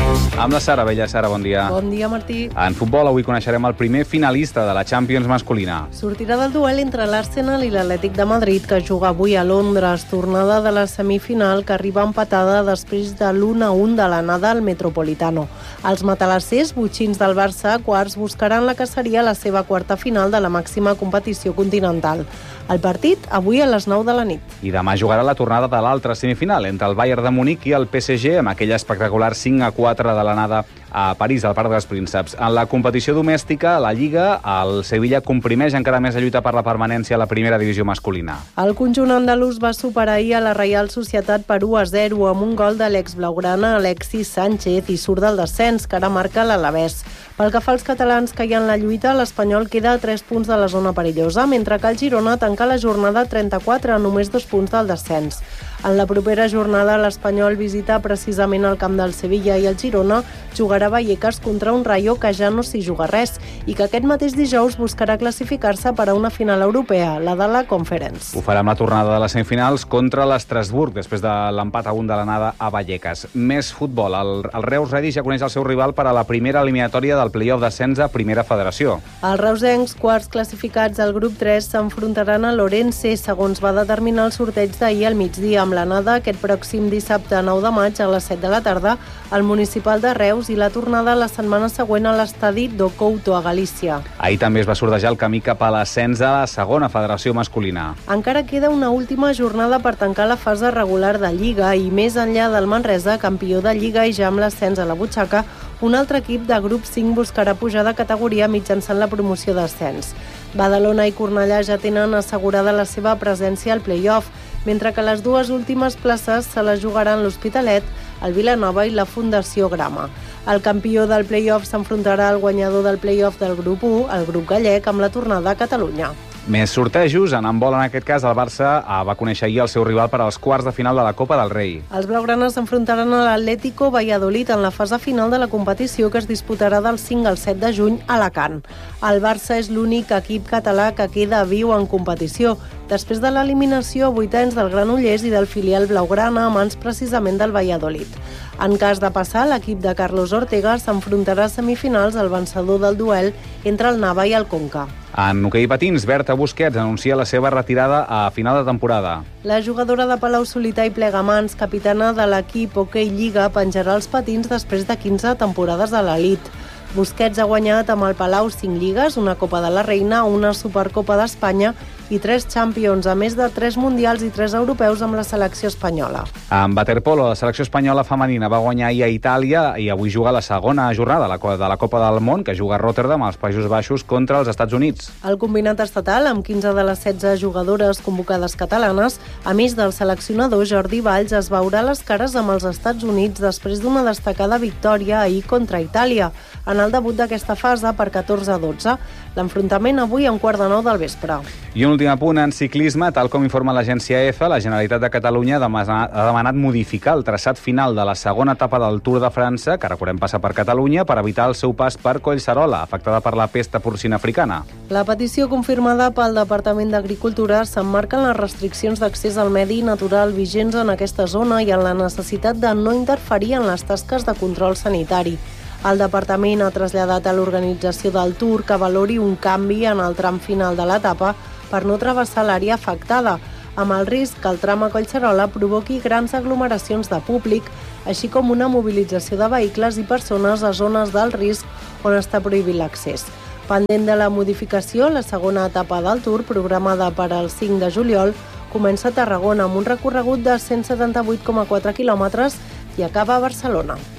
Amb la Sara Bella. Sara, bon dia. Bon dia, Martí. En futbol, avui coneixerem el primer finalista de la Champions masculina. Sortirà del duel entre l'Arsenal i l'Atlètic de Madrid, que juga avui a Londres, tornada de la semifinal que arriba empatada després de l'1-1 de l'anada al Metropolitano. Els matalassers, botxins del Barça, quarts, buscaran la que seria la seva quarta final de la màxima competició continental. El partit, avui a les 9 de la nit. I demà jugarà la tornada de l'altra semifinal entre el Bayern de Munic i el PSG, amb aquella espectacular 5-4 de l'anada a París, al Parc dels Prínceps. En la competició domèstica, a la Lliga, el Sevilla comprimeix encara més la lluita per la permanència a la primera divisió masculina. El conjunt andalús va superar ahir a la Reial Societat per 1-0 amb un gol de l'ex-blaugrana Alexis Sánchez i surt del descens, que ara marca l'Alavés. Pel que fa als catalans que hi ha en la lluita, l'Espanyol queda a 3 punts de la zona perillosa, mentre que el Girona tanca la jornada 34 a només 2 punts del descens. En la propera jornada, l'Espanyol visita precisament el camp del Sevilla i el Girona jugarà a Vallecas contra un Rayo que ja no s'hi juga res i que aquest mateix dijous buscarà classificar-se per a una final europea, la de la Conference. Ho farà amb la tornada de les semifinals contra l'Estrasburg, després de l'empat a 1 de l'anada a Vallecas. Més futbol. El Reus Redis ja coneix el seu rival per a la primera eliminatòria del play-off d'ascens a Primera Federació. Els reusencs, quarts classificats al grup 3, s'enfrontaran a l'Orense, segons va determinar el sorteig d'ahir al migdia, amb l'anada aquest pròxim dissabte 9 de maig a les 7 de la tarda al Municipal de Reus i la tornada la setmana següent a l'estadi do Couto, a Galícia. Ahir també es va sortejar el camí cap a l'ascens a la segona federació masculina. Encara queda una última jornada per tancar la fase regular de Lliga i més enllà del Manresa, campió de Lliga i ja amb l'ascens a la butxaca, un altre equip de grup 5 buscarà pujar de categoria mitjançant la promoció d'ascens. Badalona i Cornellà ja tenen assegurada la seva presència al play-off, mentre que les dues últimes places se les jugaran l'Hospitalet, el Vilanova i la Fundació Grama. El campió del play-off s'enfrontarà al guanyador del play-off del grup 1, el grup gallec, amb la tornada a Catalunya. Més sortejos. En handbol, en aquest cas, el Barça va conèixer ahir el seu rival per als quarts de final de la Copa del Rei. Els blaugranes s'enfrontaran a l'Atlético Valladolid en la fase final de la competició que es disputarà del 5 al 7 de juny a Alacant. El Barça és l'únic equip català que queda viu en competició, després de l'eliminació a 8 anys del Granollers i del filial blaugrana a mans precisament del Valladolid. En cas de passar, l'equip de Carlos Ortega s'enfrontarà a semifinals al vencedor del duel entre el Nava i el Conca. En hoquei patins, Berta Busquets anuncia la seva retirada a final de temporada. La jugadora de Palau-solità i Plegamans, capitana de l'equip Hoquei Lliga, penjarà els patins després de 15 temporades a l'elit. Busquets ha guanyat amb el Palau 5 lligues, una Copa de la Reina, una Supercopa d'Espanya i 3 Champions, a més de 3 mundials i 3 europeus amb la selecció espanyola. En waterpolo, la selecció espanyola femenina va guanyar ahir a Itàlia i avui juga la segona jornada de la Copa del Món, que juga a Rotterdam, als Països Baixos, contra els Estats Units. El combinat estatal, amb 15 de les 16 jugadores convocades catalanes, a més del seleccionador Jordi Valls, es veurà les cares amb els Estats Units després d'una destacada victòria ahir contra Itàlia, en el debut d'aquesta fase per 14-12. L'enfrontament avui a 8:45 del vespre. I un últim apunt en ciclisme. Tal com informa l'agència EFE, la Generalitat de Catalunya ha demanat modificar el traçat final de la segona etapa del Tour de França, que recordem passa per Catalunya, per evitar el seu pas per Collserola, afectada per la pesta porcina africana. La petició confirmada pel Departament d'Agricultura s'emmarca en les restriccions d'accés al medi natural vigents en aquesta zona i en la necessitat de no interferir en les tasques de control sanitari. El departament ha traslladat a l'organització del Tour que valori un canvi en el tram final de l'etapa per no travessar l'àrea afectada, amb el risc que el tram a Collserola provoqui grans aglomeracions de públic, així com una mobilització de vehicles i persones a zones d'alt risc on està prohibit l'accés. Pendent de la modificació, la segona etapa del Tour, programada per al 5 de juliol, comença a Tarragona amb un recorregut de 178,4 quilòmetres i acaba a Barcelona.